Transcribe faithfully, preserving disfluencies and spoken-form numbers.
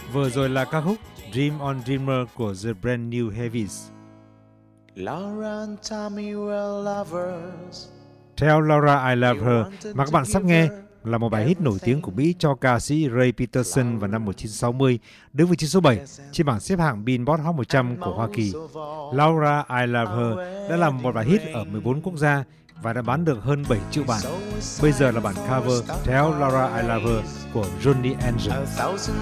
Vừa rồi là ca khúc Dream on Dreamer của The Brand New Heavies. Laura and Tommy were lovers. Tell Laura I Love Her mà các bạn sắp nghe là một bài hit nổi tiếng của Mỹ cho ca sĩ Ray Peterson vào năm một nghìn chín trăm sáu mươi, đứng vị trí số bảy trên bảng xếp hạng Billboard Hot một trăm của Hoa Kỳ. Laura I Love Her đã làm một bài hit ở mười bốn quốc gia và đã bán được hơn bảy triệu bản. Bây giờ là bản cover Tell Laura I Love Her của Johnny Angel.